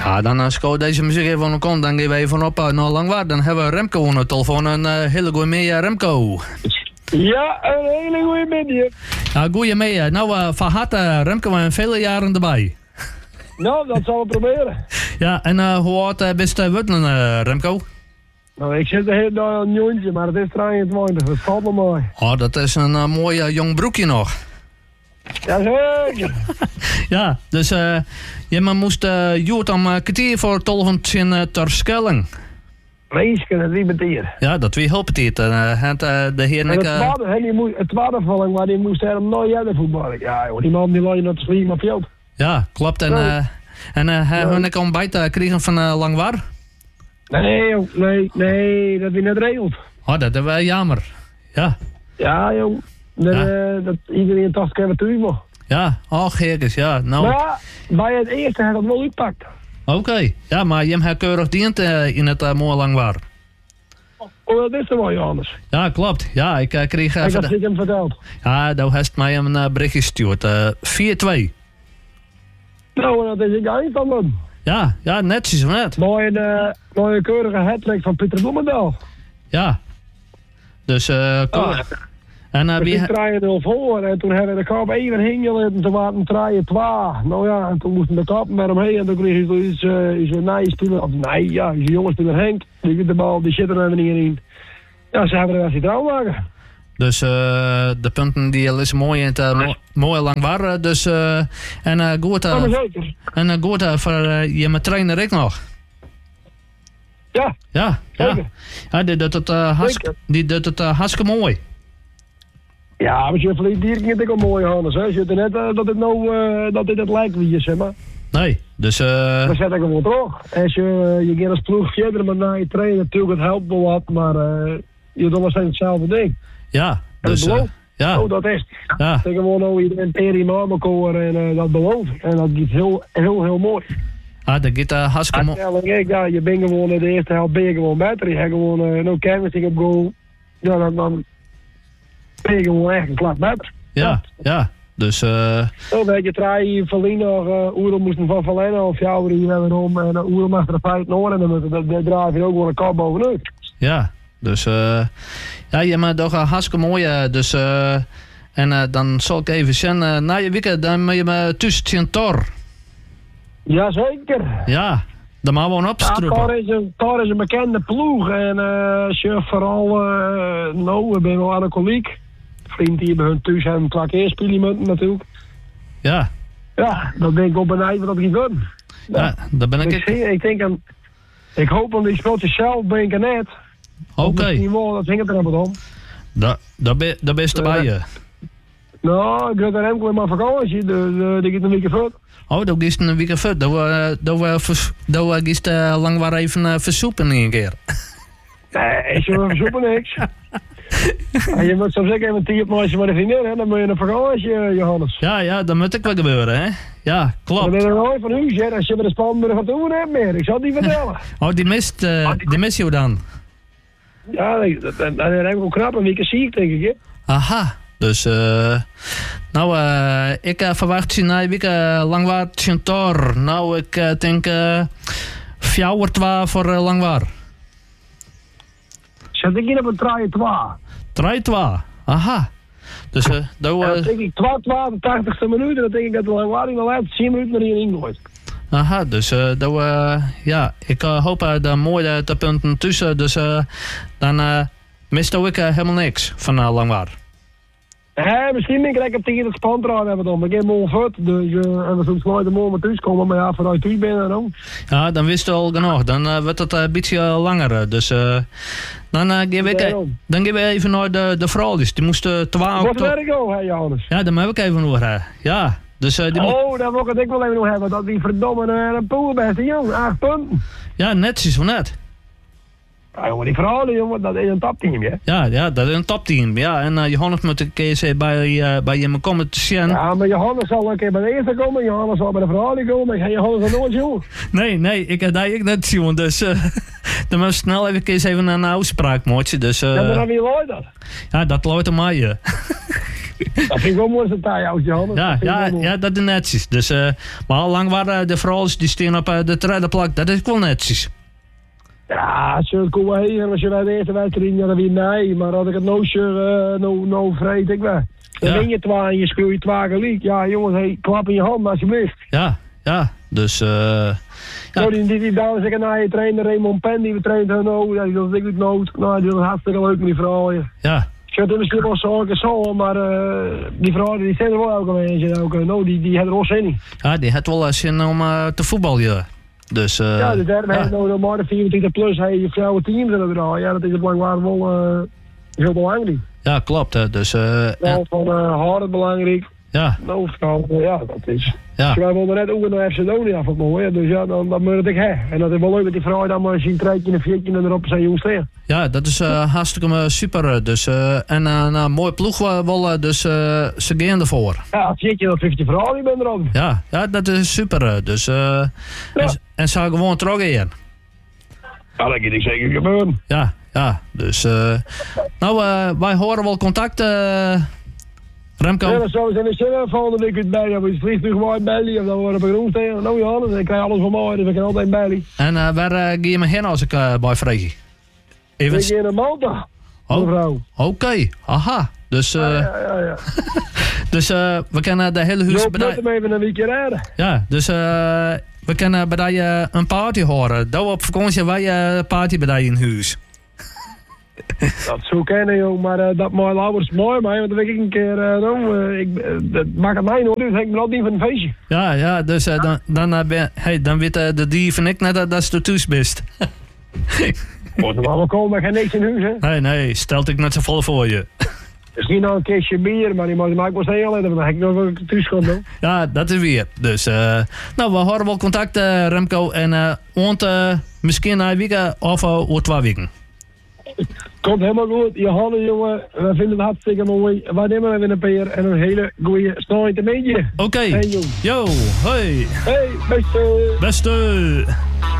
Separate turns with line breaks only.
Ja, dan schouw deze muziek even aan de kant. Dan gaan we even op naar Langwaard. Dan hebben we Remco aan de telefoon. Een hele goeie mee, Remco.
Ja, een hele goeie middag.
Ja, goeie mee. Nou, van harte Remco en vele jaren erbij.
Nou, dat zal we proberen.
Ja, en hoe oud bist je worden, Remco?
Nou, ik zit er heel door een jontje, maar het is 23. Dat valt me mooi.
Oh, dat is een mooi jong broekje nog.
Jazeker.
Ja, dus je moest Joet om kwartier voor 12 in Terschelling.
Meesken, het repeteer.
Ja, dat wie helpt het. De heer
En het tweede maar die moest helemaal nooit uit de voetballen. Ja, joh, die man die loopt naar de sliep op veld.
Ja, klopt. En hebben we een ontbijt gekregen van Langwaar?
Nee, joh, nee, dat is net regeld.
Oh, dat is wel jammer. Ja.
Ja, joh. Dat iedereen toch even terug mag.
Ja, gekers, ja. Nou.
Maar bij het eerste had het wel uitpakt.
Oké, ja, maar je hebt keurig dient in het mooie Langwaar.
Oh, dat is er wel, Johannes.
Ja, klopt. Ja, ik kreeg even...
Ik had het hem verteld.
Ja, nou heeft mij een berichtje gestuurd. 4-2.
Nou, dat is ik eind van hem.
Ja, netjes of net.
Mooie keurige hat-trick van Pieter Bloemendaal.
Ja. Dus, cool. En
we kregen 3-0 voor en toen hebben we de kop even hingelen en toen waren we 3-2. Nou ja, en toen moesten de kop met hem heen en toen kreeg hij is een nijspeler, of nee, ja, is een jonge speler Henk. Die de bal, die zit er even niet in. Ja, ze hebben er wel eens trouw maken.
Dus de punten die is mooi in het mooie lang waren. Dus, en goed, en goed voor je met trainer ik nog.
Ja.
Ja. Die doet het hartstikke mooi.
Ja, maar je verliet hier ging het ook mooi, Hannes. Hè? Je ziet er net dat dit het lijkt wie je, zeg maar.
Nee, dus...
Dan zet ik hem wel terug. Als je gaat als ploeg verder, maar na je trainen, natuurlijk het helpt wel wat, maar je doet nog steeds hetzelfde ding.
Ja, dus...
ja. Oh, dat is het. Ja. Ik gewoon nou iedereen tegen Marmelkoor en dat belooft. En dat gaat heel mooi.
Ah, dat gaat hartstikke mooi.
Ja, je bent gewoon de eerste helft ben je gewoon beter. Je hebt gewoon no canvassing op goal. Ja, dan ben je gewoon echt een klap beter.
Ja. Dus
zo weet je, Traai verliezen nog, Oerel moest van Valena of jou hier weer om en Oerel mag er 5 noord en dan draai je ook wel een kop bovenuit.
Ja, dus ja, je maakt toch hartstikke mooi. Dus en dan zal ik even zien, na je weekend dan moet je me tussen Tor.
Jazeker.
Ja, dan maar gewoon opstroepen.
Ja, Tor is een bekende ploeg en je vooral, nou, we zijn wel aan de koliek. Vriend die bij hun thuis hebben een klak eerst spelen natuurlijk.
Ja.
Ja, dat ben ik op benijd wat dat gaat doen.
Ja, daar ben ik.
Ik denk aan, ik hoop aan die speltjes zelf ben ik er net.
Oké.
Dat hangt er helemaal om.
Daar ben je erbij je.
Nou, ik ga er helemaal in mijn vakantie, dus die gaat een weekje voort.
Oh, dat is een weekje voort. Dat is lang maar even versoepen een keer.
Nee, zo versoepen niks. Ja, je moet soms ook even een tiertmaatje met een vriendin, hè? Dan moet je een vakantie, Johannes.
Ja, dat moet ik wel gebeuren, hè? Ja, klopt.
Dan ben je er nooit van u, hè? Als je met de Spanburg gaat doen hebt meer. Ik zal het niet vertellen.
Oh, die mist je dan?
Ja, dat is ook knap. Een week ziek, denk ik, hè?
Aha. Dus, ik verwacht je na een week Langwaard Chantor. Nou, ik denk 4-2 voor Langwaard.
Zet ik in op een 3-2.
3-2, aha. Dus,
dan denk ik 2-2 de 80ste minuut. Dan denk ik dat de Langwaard in de laatste 10 minuten erin gooit.
Aha, dus ja, ik hoop daar mooi te punten tussen. Dus dan mist ik helemaal niks van Langwaard.
Misschien denk ik op tegen het spantraad hebben dan. Ik heb hem al dus en we zullen nooit morgen thuis komen, maar ja, vanuit thuis binnen dan.
Ja, dan wist je al genoeg. Dan wordt het een beetje langer. Dus dan geef ik even naar de vrouw. Dus die moesten 12
Wat werk ook, hè, Johannes?
Ja, dan heb ik even nog. Ja. Dus,
daar wil ik wel even nog hebben. Dat die verdomme poolbeste jongen, 8 punten.
Ja, netjes van net.
Ja, jongen, die vrouwen, jongen, dat is een topteam, hè?
Ja, dat is een topteam. Ja, en Johannes moet een keer bij je komen te zien.
Ja, maar Johannes zal een keer bij de eerste komen, Johannes zal bij de vrouwen komen. Ik ga Johannes nog nooit zien.
Nee, ik net zien. Dus dan moet je snel even een afspraak maken. Dus,
ja, maar dan wie loopt dat?
Ja, dat loopt aan mij.
Dat vind ik wel mooi, zo'n taai, Johannes.
Ja, dat is netjes. Dus, maar al lang waren de vrouwen die staan op de tweede plak, dat is wel netjes.
Ja, als je het komen heen, als je bij de eerste wedstrijd, ja, dan weer nee. Maar als ik het nou vreet, ik wel. Dan win je 2 en je speelt je 2 gelijk. Ja, jongens, hey, klap in je hand, alsjeblieft.
Ja, dus...
Ja. Die dames zeggen, nou, je trainde Raymond Pen, die traint hun ook. Ja, die doet ik niet nood. Nou, die is hartstikke leuk met die vrouwen.
Ja.
Ik heb misschien wel zo, maar die vrouwen die zijn er wel elke week. Nou, die hebben er wel zin in.
Ja, die had wel zin om te voetballen. Dus,
ja, de derde heeft nou maar de 24 plus, hey, je vrouwen teams er draaien. Ja, dat is blijkbaar wel heel belangrijk.
Ja, klopt. Dus,
van hard belangrijk.
Ja.
Nou, ja, dat is.
Ja.
Dus wij wilden net ook naar FC Donia van mooi, dus ja, dan moet ik hebben. En dat is wel leuk dat die vrouw dan maar zien treitje en een en erop zijn jongens tegen.
Ja, dat is hartstikke super. Dus, en een mooie ploeg wel, dus ze gaan ervoor.
Ja, het zit je dat 50 vrouw die bent erop.
Ja, dat is super. Dus, ja. En zou gewoon terug in.
Ja, dat kan ik zeker gebeuren.
Ja, dus nou, wij horen wel contact, Remco.
Ja, dat zou zijn. Ik zeg volgende week weer bij. We vliegen gewoon bij Belly. Of dan worden we groen tegen. Nou Johannes, ik krijg alles van mij, dus ik kan altijd bij.
En waar ga je me heen als ik bij vreeg?
Ik ga naar Malta. Mevrouw.
Oké, aha. Dus,
ja.
Dus we kunnen de hele huis
bij. Je moet hem even een weekje rijden.
Ja, dus we kunnen bij je een party horen. Dat op vakantie wij een party bij je in huis.
Dat zou kennen, joh, maar dat mijn ouders mooi, maar want dan weet ik een keer, dat maakt het mij nog dus ik ben altijd van een feestje.
Ja, dus dan weet de dier van ik net dat je thuis bent.
Moet er wel komen, maar geen niks in huis, hè?
Nee, stelt ik net zo vol voor je.
Misschien nog een kistje bier, maar die maakt wel heel lekker, dan heb ik nog wel thuis gaan doen.
Ja, dat is weer. Dus, nou, we houden wel contact, Remco, en misschien na een week of over 2 weken.
Komt helemaal goed. Johannes, jongen, we vinden het hartstikke mooi. Wij nemen even een peer en een hele goede snelheid te meetje.
Oké. Yo, hoi.
Hey, beste.
Beste.